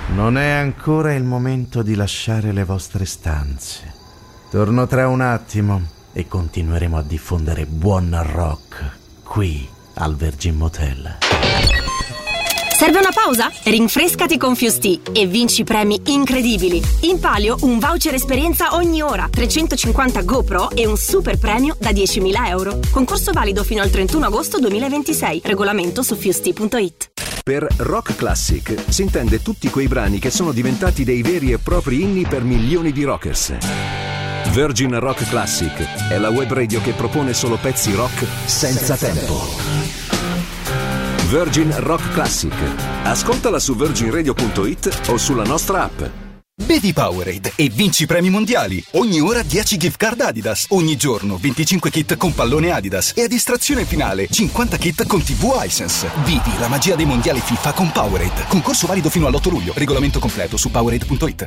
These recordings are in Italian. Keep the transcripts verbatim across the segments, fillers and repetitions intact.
Non è ancora il momento di lasciare le vostre stanze. Torno tra un attimo e continueremo a diffondere buon rock qui al Virgin Motel. Serve una pausa? Rinfrescati con Fusti e vinci premi incredibili. In palio un voucher esperienza ogni ora, trecentocinquanta GoPro e un super premio da diecimila euro. Concorso valido fino al trentuno agosto duemilaventisei. Regolamento su fusti punto it. Per Rock Classic si intende tutti quei brani che sono diventati dei veri e propri inni per milioni di rockers. Virgin Rock Classic è la web radio che propone solo pezzi rock senza tempo. Virgin Rock Classic. Ascoltala su virgin radio punto it o sulla nostra app. Bevi Powerade e vinci premi mondiali. Ogni ora dieci gift card Adidas. Ogni giorno venticinque kit con pallone Adidas. E a distrazione finale cinquanta kit con tivù Hisense. Vivi la magia dei mondiali FIFA con Powerade. Concorso valido fino all'otto luglio. Regolamento completo su powerade punto it.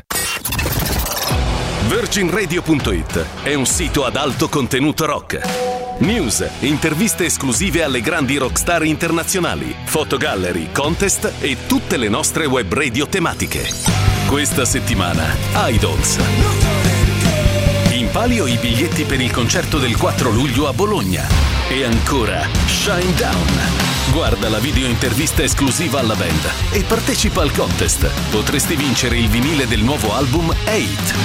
virgin radio punto it è un sito ad alto contenuto rock. News, interviste esclusive alle grandi rockstar internazionali, fotogallery, contest e tutte le nostre web radio tematiche. Questa settimana, Idols. In palio i biglietti per il concerto del quattro luglio a Bologna. E ancora, Shine Down. Guarda la video intervista esclusiva alla band e partecipa al contest. Potresti vincere il vinile del nuovo album Eight.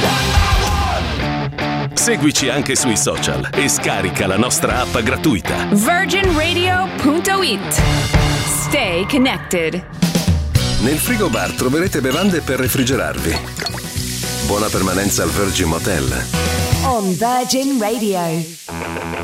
Seguici anche sui social e scarica la nostra app gratuita. virgin radio punto it. Stay connected. Nel frigo bar troverete bevande per refrigerarvi. Buona permanenza al Virgin Motel. On Virgin Radio.